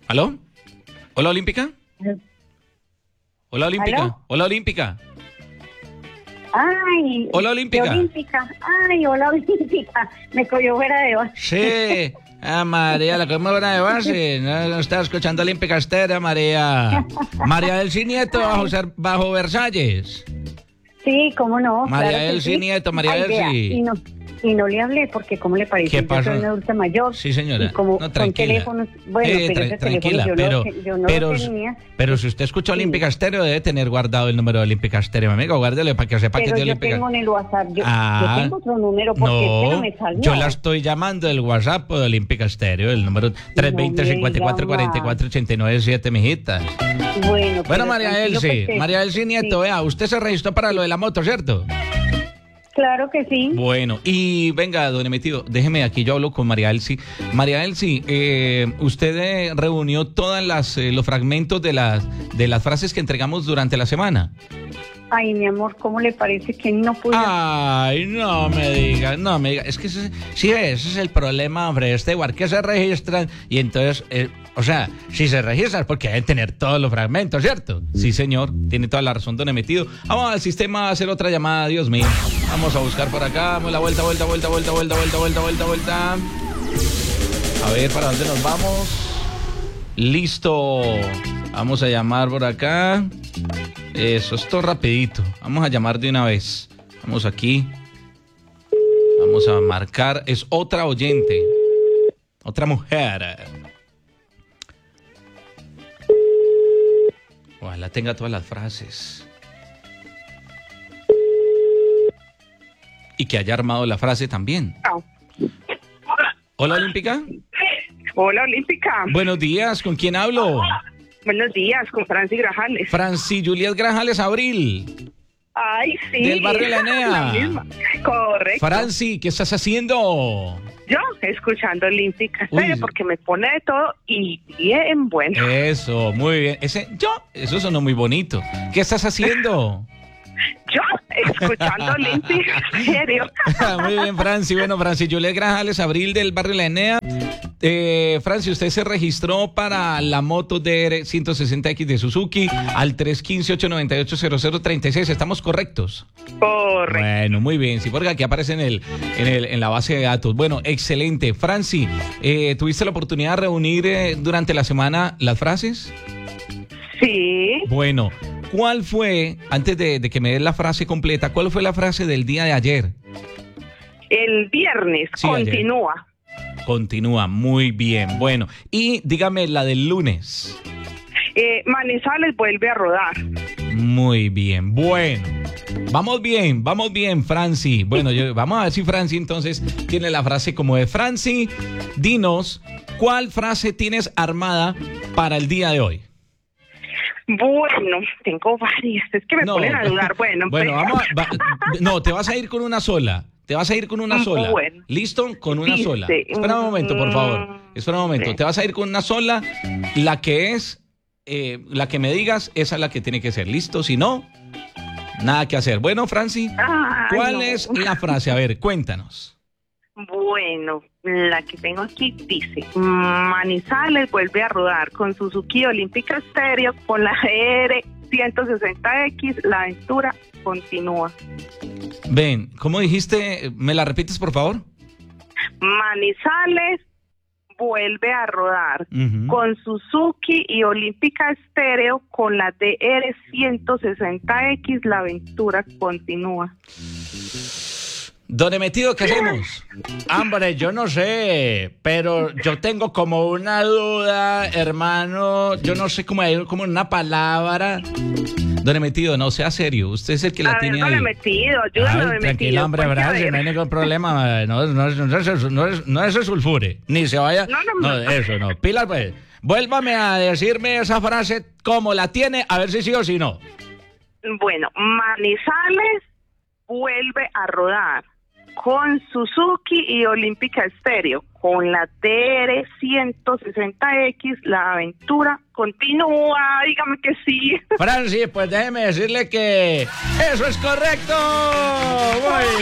¿Aló? ¿Hola, Olímpica? Hola, Olímpica. ¿Aló? Hola, Olímpica. Ay. Hola, Olímpica. Ay, hola, Olímpica. Me cogió fuera de base. Sí. Ah, María, la cogimos fuera de base. No está escuchando Olímpica Estéreo, María. María del Cid Nieto bajo Versalles. Sí, cómo no. María claro que del Cid sí. Nieto, María Ay, del vea, Cid. Y no le hablé porque ¿cómo le parece? ¿Qué pasó? Yo soy una adulta mayor. Sí, señora. Y como No, tranquila. son teléfonos, bueno, pero ese tranquila, teléfono yo no lo tenía. pero si usted escucha Olímpica Estéreo, debe tener guardado el número de Olímpica Estéreo, amigo. Guárdelo para que sepa que es de Pero yo Olímpica. tengo en el WhatsApp, yo tengo otro número porque este no me salió. Yo la estoy llamando del WhatsApp de Olímpica Estéreo, el número 320-54-44-89-7, mijita. Bueno, María Elsie Nieto, vea, usted se registró para lo de la moto, ¿cierto? Claro que sí. Bueno, y venga, don Emetido, déjeme aquí, yo hablo con María Elsie. María Elsie, usted reunió todas los fragmentos de las frases que entregamos durante la semana. Ay, mi amor, ¿cómo le parece que no pude? Ay, no me diga. Es que ese es el problema, hombre, que se registran y entonces, si se registran es porque deben tener todos los fragmentos, ¿cierto? Sí, señor, tiene toda la razón, don Emetido. Vamos al sistema a hacer otra llamada, Dios mío. Vamos a buscar por acá, damos la vuelta. A ver, ¿para dónde nos vamos? Listo. Vamos a llamar por acá. Eso, es todo rapidito. Vamos a llamar de una vez. Vamos aquí. Vamos a marcar. Es otra oyente. Otra mujer. Ojalá tenga todas las frases. Y que haya armado la frase también. Hola, Olímpica. Hola, Olímpica. Buenos días, ¿con quién hablo? Buenos días, con Franci Grajales. Franci Juliet Grajales Abril. Ay, sí. Del barrio La Enea. La misma. Correcto. Franci, ¿qué estás haciendo? Yo, escuchando Olímpica, porque me pone de todo y bien bueno. Eso, muy bien. Eso sonó muy bonito. ¿Qué estás haciendo? Yo, escuchando Olímpica, en serio. Muy bien, Franci. Bueno, Franci Juliet Grajales Abril del barrio La Enea. Franci, usted se registró para la moto DR 160X de Suzuki al 315-898-0036. ¿Estamos correctos? Correcto. Bueno, muy bien. Sí, porque aquí aparece en la base de datos. Bueno, excelente. Franci, ¿tuviste la oportunidad de reunir durante la semana las frases? Sí. Bueno, ¿cuál fue, antes de que me des la frase completa, cuál fue la frase del día de ayer? El viernes, sí, continúa. Ayer. Continúa, muy bien. Bueno, y dígame la del lunes. Manizales vuelve a rodar. Muy bien, bueno. Vamos bien, Franci. Bueno, vamos a ver si Franci entonces tiene la frase como de Franci. Dinos, ¿cuál frase tienes armada para el día de hoy? Bueno, tengo varias. Es que me ponen a dudar. Bueno, no, te vas a ir con una sola. Bueno. ¿Listo? Con una sola. Espera un momento, por favor. Espera un momento. Te vas a ir con una sola. La que me digas, esa es la que tiene que ser. ¿Listo? Si no, nada que hacer. Bueno, Franci, ¿cuál es la frase? A ver, cuéntanos. Bueno, la que tengo aquí dice: Manizales vuelve a rodar con Suzuki Olímpica Estéreo, con la GR 160X, la aventura continúa. Ven, ¿cómo dijiste? ¿Me la repites, por favor? Manizales vuelve a rodar con Suzuki y Olímpica Estéreo, con la DR 160X, la aventura continúa. Don Emetido, ¿qué hacemos? Hombre, yo no sé, pero yo tengo como una duda, hermano. Yo no sé cómo hay como una palabra. Don Emetido, no sea serio. Usted es el que la tiene ahí. Don Emetido, ayúdame, Don Emetido. Tranquila, hombre, verdad, no hay ningún problema. No es sulfure. Ni se vaya. No, eso no. Pilas, pues. Vuélvame a decirme esa frase como la tiene, a ver si sí o si no. Bueno, Manizales vuelve a rodar con Suzuki y Olímpica Estéreo, con la TR 160X, la aventura continúa. Dígame que sí. Franci, pues déjeme decirle que eso es correcto. Muy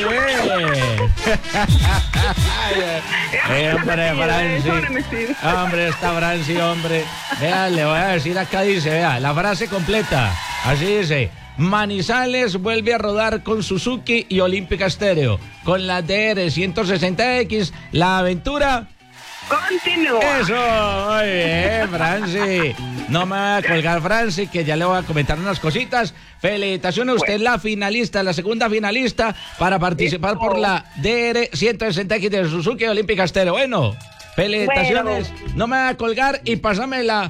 bien. Hombre, Franci. Hombre, está Franci, hombre. Vea, le voy a decir acá, dice, vea, la frase completa. Así dice: Manizales vuelve a rodar con Suzuki y Olímpica Estéreo. Con la DR 160X, la aventura continúa. Eso, muy bien, Franci. No me va a colgar, Franci, que ya le voy a comentar unas cositas. Felicitaciones, usted es la finalista, la segunda finalista para participar por la DR 160X de Suzuki y Olímpica Estéreo. Bueno, felicitaciones. Bueno. No me va a colgar y pásame la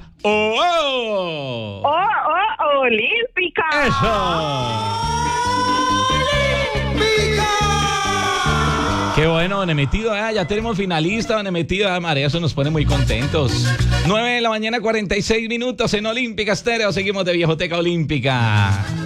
Olímpica. Eso. Qué bueno, don Emetido, ya tenemos finalista, don Emetido, María, eso nos pone muy contentos. 9 de la mañana, 46 minutos en Olímpica Estéreo, seguimos de Viejoteca Olímpica.